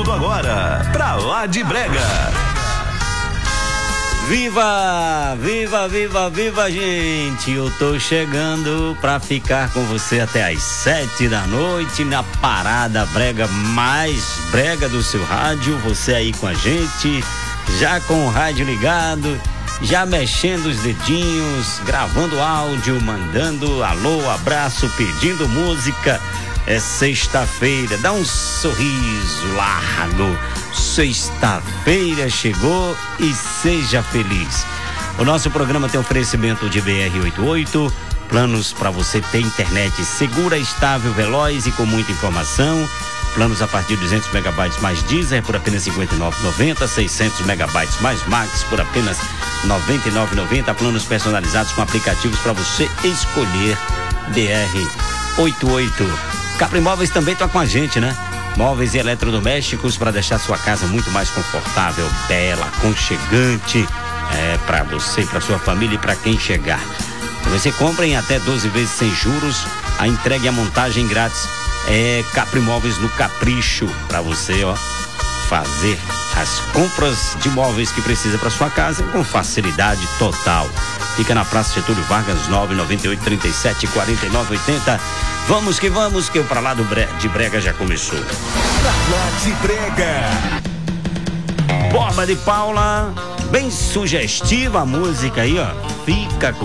tudo agora. Pra lá de Brega. Viva, viva, viva, viva, gente! Eu tô chegando pra ficar com você até às 7 da noite na parada brega mais brega do seu rádio. Você aí com a gente, já com o rádio ligado, já mexendo os dedinhos, gravando áudio, mandando alô, abraço, pedindo música. É sexta-feira, dá um sorriso largo. Sexta-feira chegou e seja feliz. O nosso programa tem oferecimento de BR88, planos para você ter internet segura, estável, veloz e com muita informação. Planos a partir de 200 megabytes mais Deezer por apenas R$ 59,90, 600 megabytes mais Max por apenas R$ 99,90. Planos personalizados com aplicativos para você escolher. BR88. Capri Móveis também tá com a gente, né? Móveis e eletrodomésticos para deixar sua casa muito mais confortável, bela, aconchegante, para você, para sua família e para quem chegar. Você compra em até 12 vezes sem juros, a entrega e a montagem grátis. É Capri Móveis no Capricho, para você, fazer as compras de móveis que precisa para sua casa com facilidade total. Fica na Praça Getúlio Vargas, 998374980. Vamos, que o Pra Lá de Brega já começou. Pra Lá de Brega. Borba de Paula, bem sugestiva a música aí, Fica com